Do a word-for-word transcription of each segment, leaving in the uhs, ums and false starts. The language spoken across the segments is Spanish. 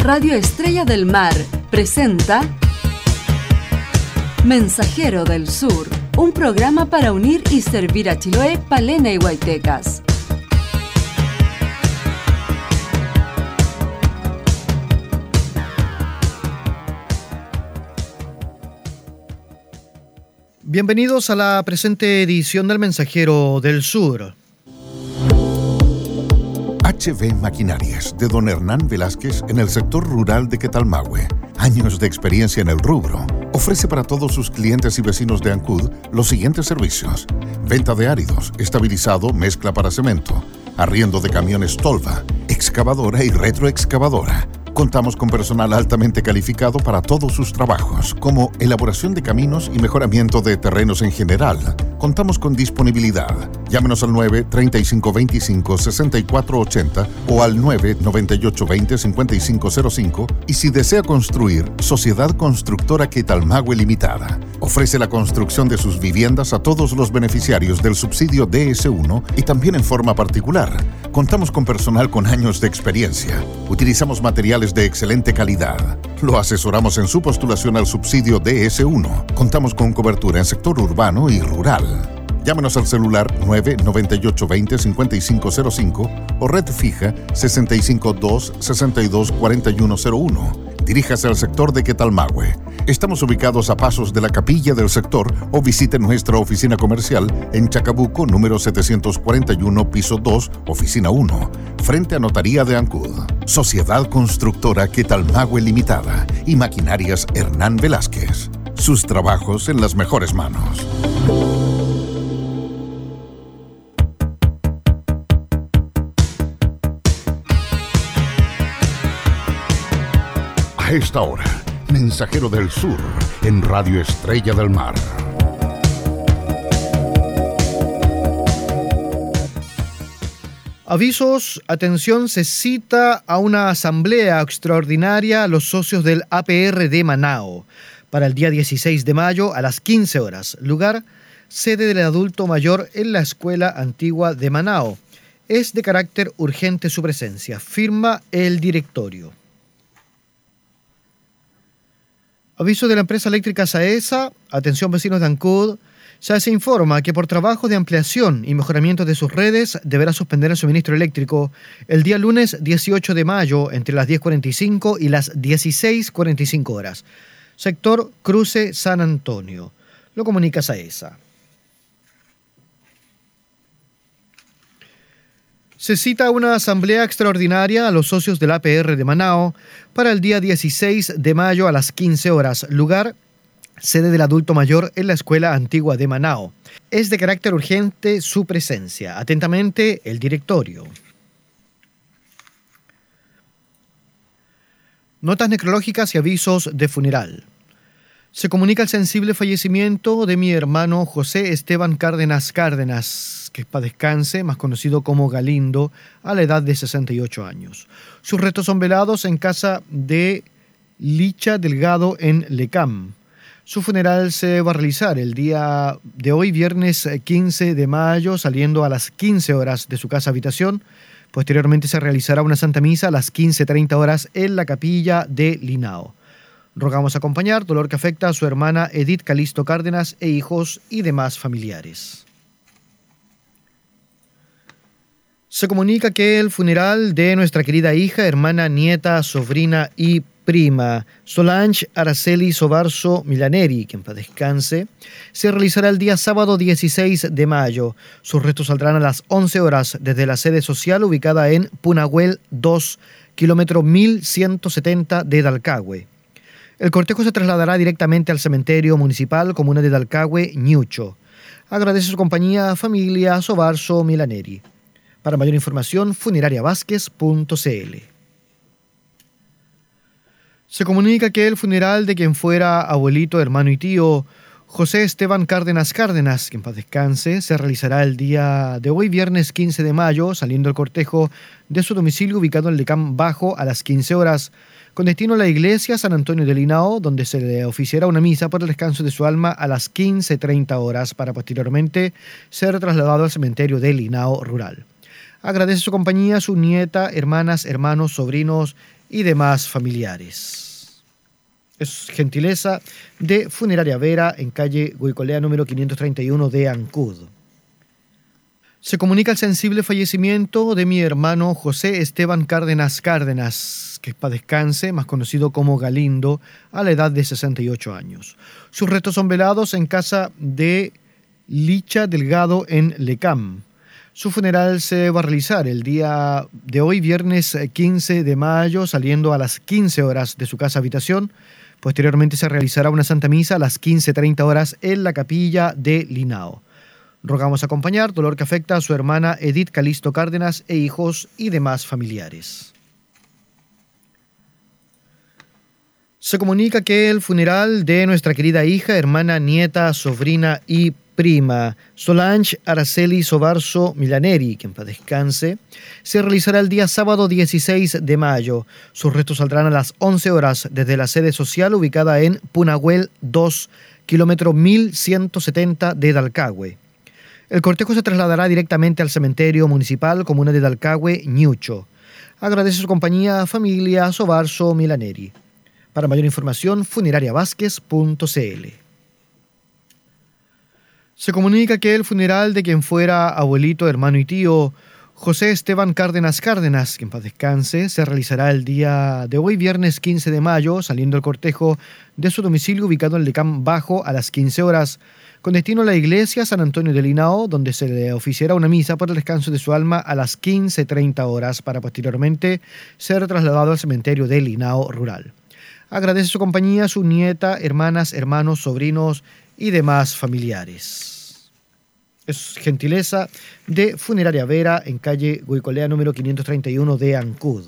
Radio Estrella del Mar presenta Mensajero del Sur, un programa para unir y servir a Chiloé, Palena y Huaytecas. Bienvenidos a la presente edición del Mensajero del Sur. H B Maquinarias, de don Hernán Velázquez, en el sector rural de Quetalmahue. Años de experiencia en el rubro. Ofrece para todos sus clientes y vecinos de Ancud los siguientes servicios: venta de áridos, estabilizado, mezcla para cemento, arriendo de camiones Tolva, excavadora y retroexcavadora. Contamos con personal altamente calificado para todos sus trabajos, como elaboración de caminos y mejoramiento de terrenos en general. Contamos con disponibilidad. Llámenos al nueve, treinta y cinco veinticinco, sesenta y cuatro ochenta o al nueve, noventa y ocho veinte, cincuenta y cinco cero cinco. Y si desea construir, Sociedad Constructora Quetalmahue Limitada. Ofrece la construcción de sus viviendas a todos los beneficiarios del subsidio D S uno y también en forma particular. Contamos con personal con años de experiencia. Utilizamos materiales de excelente calidad. Lo asesoramos en su postulación al subsidio D S uno. Contamos con cobertura en sector urbano y rural. Llámenos al celular nueve, noventa y ocho veinte, cincuenta y cinco cero cinco o red fija sesenta y cinco dos, sesenta y dos, cuarenta y uno cero uno. Diríjase al sector de Quetalmahue. Estamos ubicados a pasos de la capilla del sector o visite nuestra oficina comercial en Chacabuco, número setecientos cuarenta y uno, piso dos, oficina uno, frente a Notaría de Ancud. Sociedad Constructora Quetalmahue Limitada y Maquinarias Hernán Velázquez. Sus trabajos en las mejores manos. A esta hora, Mensajero del Sur, en Radio Estrella del Mar. Avisos, atención, se cita a una asamblea extraordinaria a los socios del A P R de Manao para el día dieciséis de mayo a las quince horas. Lugar, sede del adulto mayor en la Escuela Antigua de Manao. Es de carácter urgente su presencia. Firma el directorio. Aviso de la empresa eléctrica Saesa, atención vecinos de Ancud, Saesa informa que por trabajo de ampliación y mejoramiento de sus redes deberá suspender el suministro eléctrico el día lunes dieciocho de mayo entre las diez cuarenta y cinco y las dieciséis cuarenta y cinco horas. Sector Cruce San Antonio. Lo comunica Saesa. Se cita una asamblea extraordinaria a los socios del A P R de Manao para el día dieciséis de mayo a las quince horas. Lugar, sede del adulto mayor en la Escuela Antigua de Manao. Es de carácter urgente su presencia. Atentamente, el directorio. Notas necrológicas y avisos de funeral. Se comunica el sensible fallecimiento de mi hermano José Esteban Cárdenas Cárdenas, que para descanse, más conocido como Galindo, a la edad de sesenta y ocho años. Sus restos son velados en casa de Licha Delgado en Lecam. Su funeral se va a realizar el día de hoy, viernes quince de mayo, saliendo a las quince horas de su casa habitación. Posteriormente se realizará una Santa Misa a las quince treinta horas en la capilla de Linao. Rogamos acompañar dolor que afecta a su hermana Edith Calisto Cárdenas e hijos y demás familiares. Se comunica que el funeral de nuestra querida hija, hermana, nieta, sobrina y prima, Solange Araceli Sobarzo Milaneri, quien para descanse, se realizará el día sábado dieciséis de mayo. Sus restos saldrán a las once horas desde la sede social ubicada en Punahuel dos, kilómetro mil ciento setenta de Dalcahue. El cortejo se trasladará directamente al cementerio municipal comuna de Dalcahue, Ñucho. Agradece su compañía familia Sobarzo Milaneri. Para mayor información, funerariavásquez punto c l. Se comunica que el funeral de quien fuera abuelito, hermano y tío José Esteban Cárdenas Cárdenas, quien paz descanse, se realizará el día de hoy, viernes quince de mayo, saliendo el cortejo de su domicilio ubicado en Lecam Bajo a las quince horas, con destino a la iglesia San Antonio de Linao, donde se le oficiará una misa por el descanso de su alma a las quince treinta horas, para posteriormente ser trasladado al cementerio de Linao Rural. Agradece su compañía a su nieta, hermanas, hermanos, sobrinos y demás familiares. Es gentileza de Funeraria Vera en calle Goicolea número quinientos treinta y uno de Ancud. Se comunica el sensible fallecimiento de mi hermano José Esteban Cárdenas Cárdenas, que para descanse, más conocido como Galindo, a la edad de sesenta y ocho años. Sus restos son velados en casa de Licha Delgado en Lecam. Su funeral se va a realizar el día de hoy, viernes quince de mayo, saliendo a las quince horas de su casa habitación. Posteriormente se realizará una Santa Misa a las quince treinta horas en la capilla de Linao. Rogamos acompañar dolor que afecta a su hermana Edith Calisto Cárdenas e hijos y demás familiares. Se comunica que el funeral de nuestra querida hija, hermana, nieta, sobrina y prima Solange Araceli Sobarzo Milaneri, quien para descanse, se realizará el día sábado dieciséis de mayo. Sus restos saldrán a las once horas desde la sede social ubicada en Punahuel dos, kilómetro mil ciento setenta de Dalcahue. El cortejo se trasladará directamente al cementerio municipal comuna de Dalcahue, Ñucho. Agradece su compañía familia Sobarzo Milaneri. Para mayor información, funerariavásquez punto c l. Se comunica que el funeral de quien fuera abuelito, hermano y tío José Esteban Cárdenas Cárdenas, quien paz descanse, se realizará el día de hoy, viernes quince de mayo, saliendo el cortejo de su domicilio ubicado en Lecam Bajo a las quince horas, con destino a la iglesia San Antonio de Linao, donde se le oficiará una misa por el descanso de su alma a las quince treinta horas, para posteriormente ser trasladado al cementerio de Linao Rural. Agradece su compañía a su nieta, hermanas, hermanos, sobrinos y demás familiares. Es gentileza de Funeraria Vera en calle Goicolea número quinientos treinta y uno de Ancud.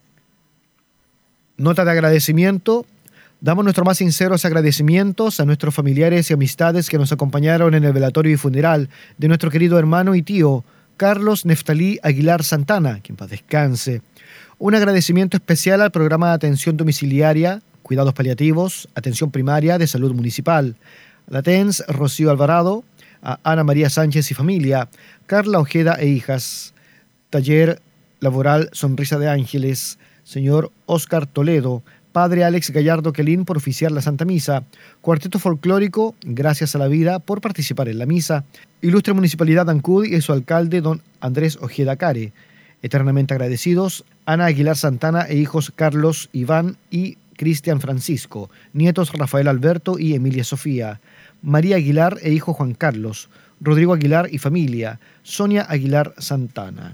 Nota de agradecimiento. Damos nuestros más sinceros agradecimientos a nuestros familiares y amistades que nos acompañaron en el velatorio y funeral de nuestro querido hermano y tío Carlos Neftalí Aguilar Santana, quien paz descanse. Un agradecimiento especial al programa de atención domiciliaria, cuidados paliativos, atención primaria de salud municipal, a la T E N S Rocío Alvarado, a Ana María Sánchez y familia, Carla Ojeda e hijas, Taller Laboral Sonrisa de Ángeles, señor Óscar Toledo, Padre Alex Gallardo Quelín por oficiar la Santa Misa, Cuarteto Folclórico Gracias a la Vida por participar en la misa, Ilustre Municipalidad de Ancud y su alcalde don Andrés Ojeda Care. Eternamente agradecidos, Ana Aguilar Santana e hijos Carlos, Iván y Cristian Francisco, nietos Rafael Alberto y Emilia Sofía, María Aguilar e hijo Juan Carlos, Rodrigo Aguilar y familia, Sonia Aguilar Santana.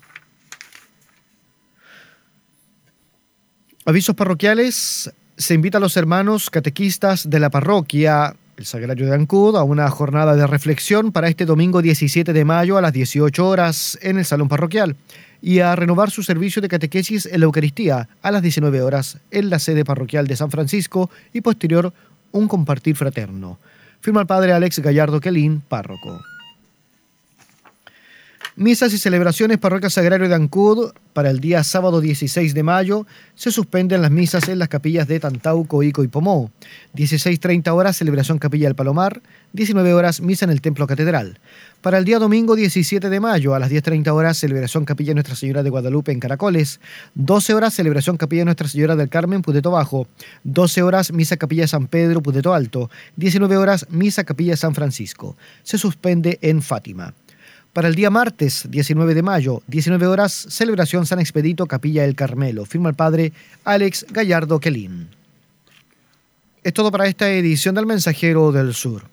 Avisos parroquiales. Se invita a los hermanos catequistas de la parroquia El Sagrario de Ancud a una jornada de reflexión para este domingo diecisiete de mayo a las dieciocho horas en el Salón Parroquial y a renovar su servicio de catequesis en la Eucaristía a las diecinueve horas en la sede parroquial de San Francisco y posterior un compartir fraterno. Firma el Padre Alex Gallardo Quelín, párroco. Misas y celebraciones Parroquia Sagrario de Ancud para el día sábado dieciséis de mayo. Se suspenden las misas en las capillas de Tantauco, Ico y Pomó. dieciséis treinta horas celebración Capilla del Palomar. diecinueve horas misa en el Templo Catedral. Para el día domingo diecisiete de mayo a las diez treinta horas celebración Capilla Nuestra Señora de Guadalupe en Caracoles. doce horas celebración Capilla Nuestra Señora del Carmen, Pudeto Bajo. doce horas misa Capilla San Pedro, Pudeto Alto. diecinueve horas misa Capilla San Francisco. Se suspende en Fátima. Para el día martes, diecinueve de mayo, diecinueve horas, celebración San Expedito, Capilla del Carmelo. Firma el Padre Alex Gallardo Quelín. Es todo para esta edición del Mensajero del Sur.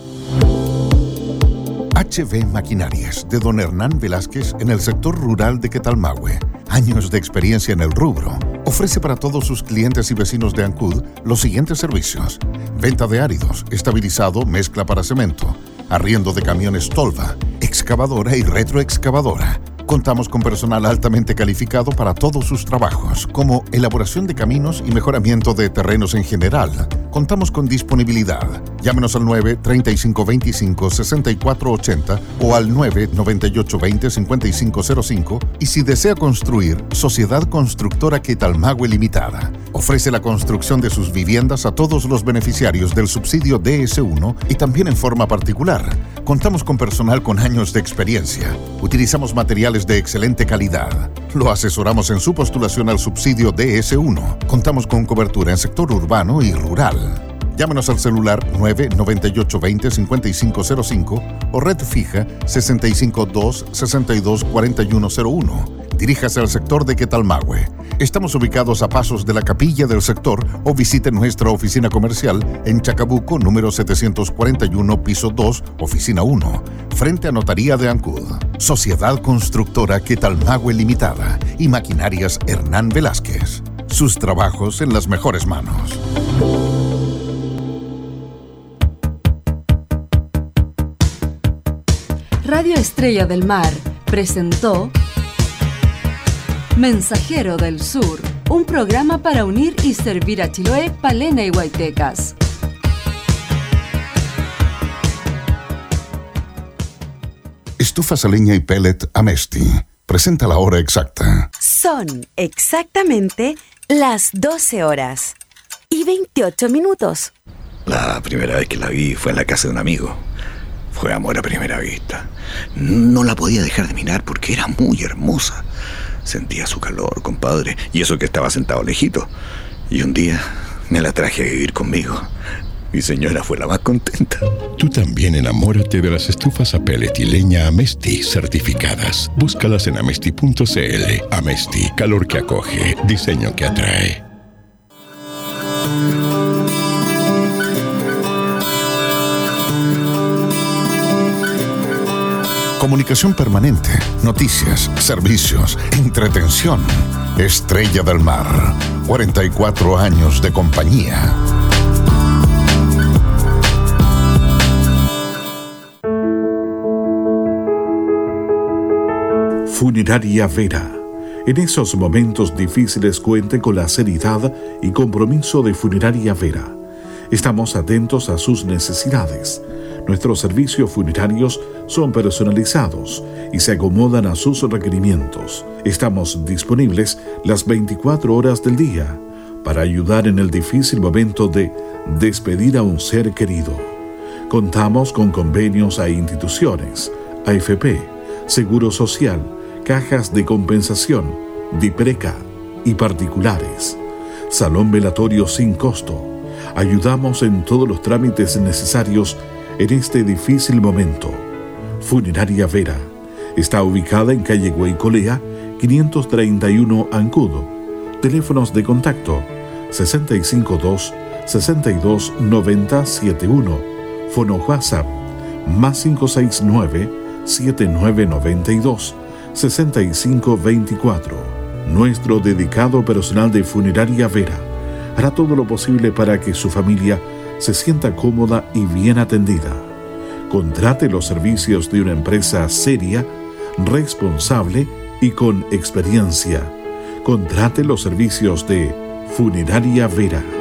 H V Maquinarias, de don Hernán Velázquez, en el sector rural de Quetalmahue. Años de experiencia en el rubro. Ofrece para todos sus clientes y vecinos de Ancud los siguientes servicios: venta de áridos, estabilizado, mezcla para cemento, arriendo de camiones Tolva, excavadora y retroexcavadora. Contamos con personal altamente calificado para todos sus trabajos, como elaboración de caminos y mejoramiento de terrenos en general. Contamos con disponibilidad. Llámenos al nueve, treinta y cinco veinticinco, sesenta y cuatro ochenta o al nueve, noventa y ocho veinte, cincuenta y cinco cero cinco. Y si desea construir, Sociedad Constructora Quetalmahue Limitada. Ofrece la construcción de sus viviendas a todos los beneficiarios del subsidio D S uno y también en forma particular. Contamos con personal con años de experiencia. Utilizamos materiales profesionales de excelente calidad. Lo asesoramos en su postulación al subsidio D S uno. Contamos con cobertura en sector urbano y rural. Llámenos al celular nueve nueve ocho dos cero cinco cinco cero cinco o red fija seis cinco dos seis dos cuatro uno cero uno. Diríjase al sector de Quetalmahue. Estamos ubicados a pasos de la capilla del sector o visite nuestra oficina comercial en Chacabuco, número setecientos cuarenta y uno, piso dos, oficina uno, frente a Notaría de Ancud. Sociedad Constructora Quetalmahue Limitada y Maquinarias Hernán Velázquez. Sus trabajos en las mejores manos. Radio Estrella del Mar presentó Mensajero del Sur, un programa para unir y servir a Chiloé, Palena y Huaytecas. Estufas a leña y pellet Amesti. Presenta la hora exacta. Son exactamente las doce horas y veintiocho minutos. La primera vez que la vi fue en la casa de un amigo. Fue amor a primera vista. No la podía dejar de mirar porque era muy hermosa. Sentía su calor, compadre, y eso que estaba sentado lejito. Y un día me la traje a vivir conmigo. Mi señora fue la más contenta. Tú también enamórate de las estufas a pellet y leña Amesti certificadas. Búscalas en amesti punto c l. Amesti, calor que acoge, diseño que atrae. Comunicación permanente, noticias, servicios, entretención. Estrella del Mar, cuarenta y cuatro años de compañía. Funeraria Vera. En esos momentos difíciles cuente con la seriedad y compromiso de Funeraria Vera. Estamos atentos a sus necesidades. Nuestros servicios funerarios son personalizados y se acomodan a sus requerimientos. Estamos disponibles las veinticuatro horas del día para ayudar en el difícil momento de despedir a un ser querido. Contamos con convenios a instituciones, A F P, Seguro Social, cajas de compensación, DIPRECA y particulares. Salón velatorio sin costo. Ayudamos en todos los trámites necesarios en este difícil momento. Funeraria Vera está ubicada en calle Guaycolea, quinientos treinta y uno Ancud. Teléfonos de contacto sesenta y cinco dos, sesenta y dos, noventa, setenta y uno. Fono WhatsApp más cinco seis nueve, siete nueve nueve dos, seis cinco dos cuatro. Nuestro dedicado personal de Funeraria Vera hará todo lo posible para que su familia se sienta cómoda y bien atendida. Contrate los servicios de una empresa seria, responsable y con experiencia. Contrate los servicios de Funeraria Vera.